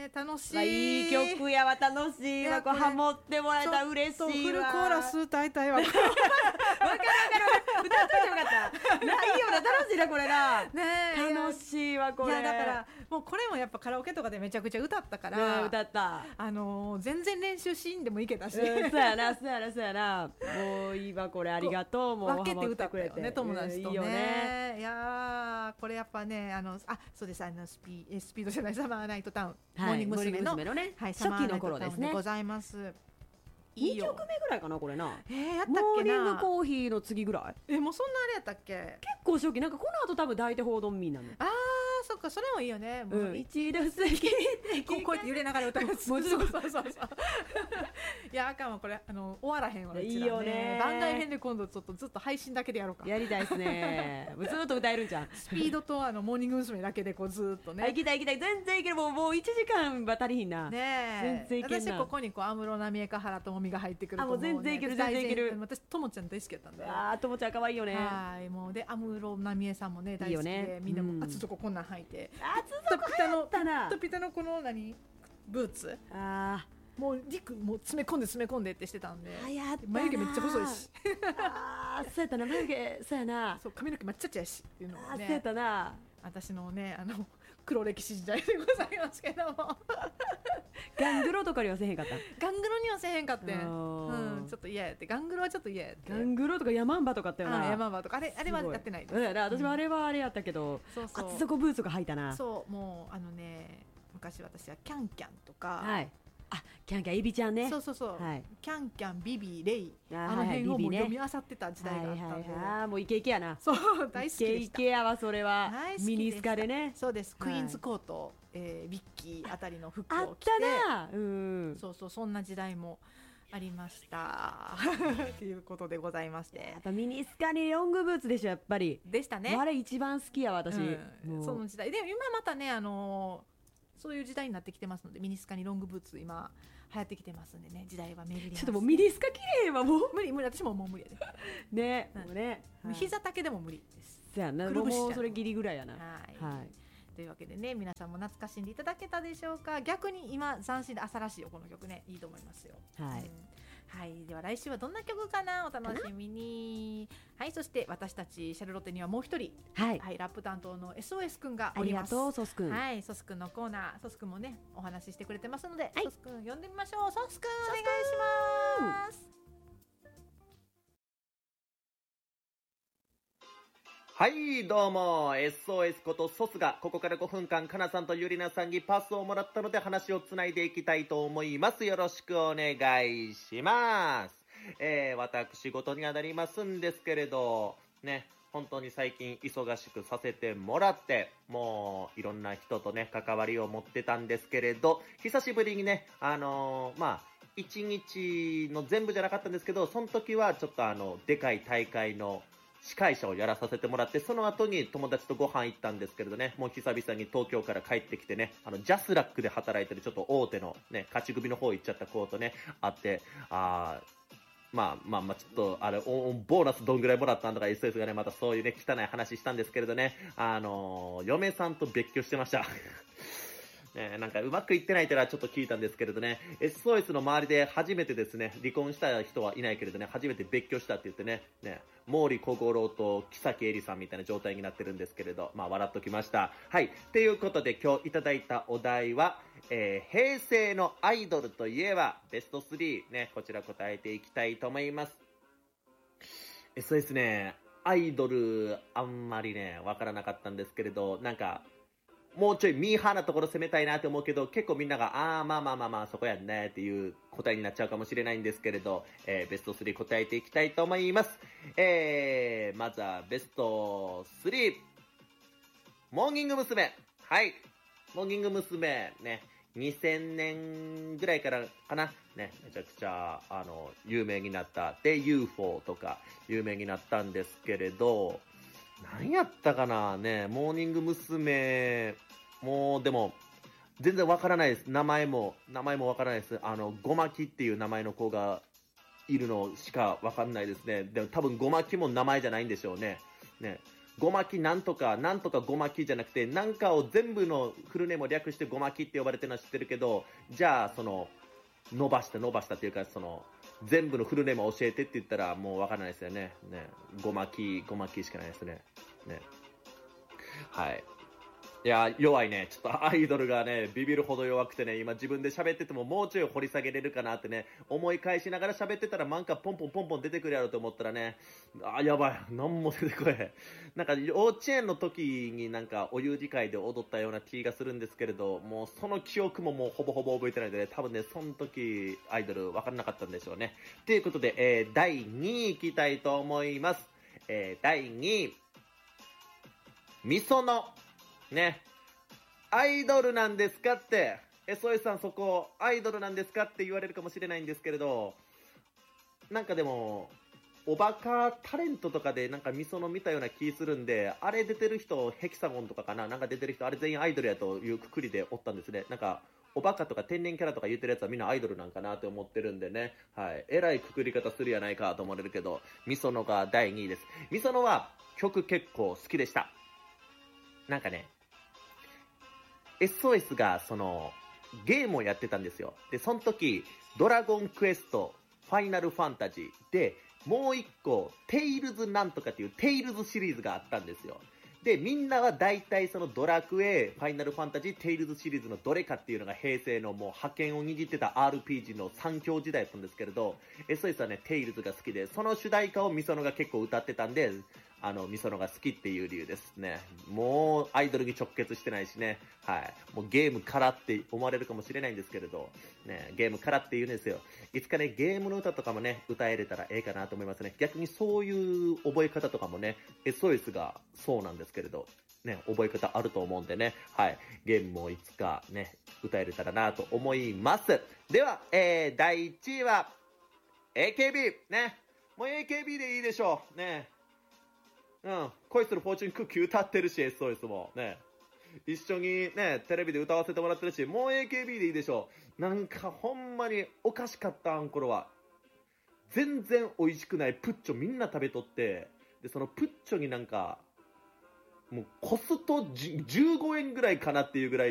ね楽しいい曲やわ、楽しいわ、こうハモってもらえたら嬉しいわ。 フルコーラス歌いたいわ。 わかる歌っといてよかったないよな、楽しいなこれな。 ね楽しいわこれ。 いやだからもうこれもやっぱカラオケとかでめちゃくちゃ歌ったから、 歌った。 全然練習しんでもいけたし、 そうやなそうやなそうやな。もういいわこれ、ありがとう。もう分けて歌ったよね、友達とね。 いいよね。 いやこれやっぱねそうです、スピードじゃない、サマーナイトタウン、モーニング娘。のね、 はい、 初期の頃ですね。 ございます。 2曲目ぐらいかなこれな。 やったっけな。 モーニングコーヒーの次ぐらい。 もうそんなあれやったっけ。 結構初期、なんかこの後多分抱いて報道みんなの。 そっか、それもいいよね。 もう一度過ぎてこうやって揺れながら歌うやつ。そういやあかんわこれ、終わらへんわ。 いいよね。 番外編で今度ちょっとずっと配信だけでやろうか。 やりたいですね。ずっと歌えるんじゃん。 スピードとモーニング娘。だけでこうずっとね。 行きたい全然いける。もう1時間は足りひんな。 ね全然いけんな。 私ここに安室奈美恵か原朋美が入ってくるともう、 全然いける全然いける。 私ともちゃん大好きやったんで。 ともちゃん可愛いよね。 はい、もうで安室奈美恵さんもね大好きで、みんなも厚底こんなん履いて、 そこ流行ったな。 トピタのこのブーツ、もうもう詰め込んでってしてたんで、眉毛めっちゃ細いし、 そうやったな、眉毛そうやな、 そう髪の毛抹茶茶やしっていうのもね、 そうやったな。 私のね黒歴史時代でございますけどもガングロとかにはせへんかった。 ガングロにはせへんかってん、ちょっと嫌やって。ガングロはちょっと嫌やって。 ガングロとかヤマンバとかあったよな。 ヤマンバとかあれはやってないです。 私もあれはあれやったけど、厚底ブーツが履いたな。 そう、もう昔私はキャンキャンとか、 キャンキャンエビちゃんね。 そう、キャンキャンビビレイ、辺をもう読み漁ってた時代があったんで、 もうイケイケやな。 そう大好きでした。 イケイケやわそれは。ミニスカでね。 そうです、クイーンズコート、ビッキーあたりの服を着て、そうそんな時代もありましたということでございまして、 やっぱミニスカにロングブーツでしょ、やっぱり。 でしたね。 あれ一番好きや私。 その時代で、今またねそういう時代になってきてますので、ミニスカにロングブーツ今流行ってきてますんでね、時代は巡ります。 ちょっともうミニスカ綺麗はもう無理私ももう無理やでね。もうね、 膝丈でも無理です。 そうやな、もうそれギリぐらいやな。 はい。というわけでね、皆さんも懐かしんでいただけたでしょうか。逆に今斬新で朝らしいよこの曲ね、いいと思いますよ。はい、では来週はどんな曲かな、お楽しみに。はい、そして私たちシャルロテにはもう一人、ラップ担当の SOS くんがおります。 ありがとうソスくん。 はい、ソスくんのコーナー、ソスくんもねお話ししてくれてますので、ソスくん呼んでみましょう。ソスくんお願いします。 はいどうも SOS ことソスがここから5分間かなさんとゆりなさんにパスをもらったので話をつないでいきたいと思います。よろしくお願いします。私事にはなりますんですけれどね、本当に最近忙しくさせてもらって、もういろんな人とね関わりを持ってたんですけれど、久しぶりにね1日の全部じゃなかったんですけど、その時はちょっとでかい大会の司会者をやらさせてもらって、その後に友達とご飯行ったんですけれどね、もう久々に東京から帰ってきてね、ジャスラックで働いてるちょっと大手のね、勝ち組の方行っちゃった子とね、会って、ちょっと、ボーナスどんぐらいもらったんとか SS がね、またそういうね、汚い話したんですけれどね、嫁さんと別居してました。なんかうまくいってないってのはちょっと聞いたんですけれどね、SOS の周りで初めてですね、離婚した人はいないけれどね、初めて別居したって言ってね、毛利小五郎と木崎絵里さんみたいな状態になってるんですけれど、笑っときました。はい。ということで今日いただいたお題は、平成のアイドルといえばベスト3ね、こちら答えていきたいと思います。SOS ね、アイドルあんまりね、わからなかったんですけれど、なんか、もうちょいミーハーなところ攻めたいなって思うけど、結構みんながまあそこやんねっていう答えになっちゃうかもしれないんですけれど、ベスト3答えていきたいと思います。まずはベスト3、モーニング娘。はい、モーニング娘。ね、2000年ぐらいからかなね、めちゃくちゃ有名になったで UFO とか有名になったんですけれど、何やったかなね、モーニング娘。もうでも全然わからないです。名前もわからないです。ごまきっていう名前の子がいるのしかわかんないですね。でも多分ごまきも名前じゃないんでしょうね。 ごまきなんとかごまきじゃなくて、なんかを全部のフルネームを略してごまきって呼ばれてるのは知ってるけど、じゃあその伸ばしたっていうか、その全部のフルネームを教えてって言ったらもうわからないですよね。ね、ごまきしかないですね。ね。はい。いや、弱いね。ちょっとアイドルがね、ビビるほど弱くてね、今自分で喋っててももうちょい掘り下げれるかなってね、思い返しながら喋ってたらなんかポンポン出てくるやろと思ったらね、やばい。なんも出てこない。なんか幼稚園の時になんかお遊戯会で踊ったような気がするんですけれど、もうその記憶ももうほぼ覚えてないので、多分ね、その時アイドル分からなかったんでしょうね。ということで、第2位いきたいと思います。第2位、みその。ね。アイドルなんですかって、SOS さんそこ、アイドルなんですかって言われるかもしれないんですけれど、なんかでも、おバカタレントとかでなんかみその見たような気するんで、あれ出てる人、ヘキサゴンとかかな、なんか出てる人、あれ全員アイドルやというくくりでおったんですね。なんか、おバカとか天然キャラとか言ってるやつはみんなアイドルなんかなって思ってるんでね。はい。えらいくくり方するやないかと思われるけど、みそのが第2位です。みそのは曲結構好きでした。なんかね、SOS がそのゲームをやってたんですよ。で、その時、ドラゴンクエスト、ファイナルファンタジーで、もう一個、テイルズなんとかっていうテイルズシリーズがあったんですよ。で、みんなは大体そのドラクエ、ファイナルファンタジー、テイルズシリーズのどれかっていうのが平成のもう覇権を握ってた RPG の三強時代だったんですけれど、SOS はね、テイルズが好きで、その主題歌をミソノが結構歌ってたんで、ミソノが好きっていう理由ですね。もうアイドルに直結してないしね。はい。もうゲームからって思われるかもしれないんですけれど、ね、ゲームからって言うんですよ。いつかね、ゲームの歌とかもね、歌えれたらええかなと思いますね。逆にそういう覚え方とかもね、SOS がそうなんですけれど、ね、覚え方あると思うんでね、はい。ゲームもいつかね、歌えれたらなと思います。では、第1位は、AKB! ね。もう AKB でいいでしょう。ね。うん。恋するフォーチュンクッキー歌ってるし、SOS も。ね。一緒にね、テレビで歌わせてもらってるし、もう AKB でいいでしょう。なんかほんまにおかしかったあん頃は。全然美味しくないプッチョみんな食べとって、で、そのプッチョになんか、もうコスト15円ぐらいかなっていうぐらい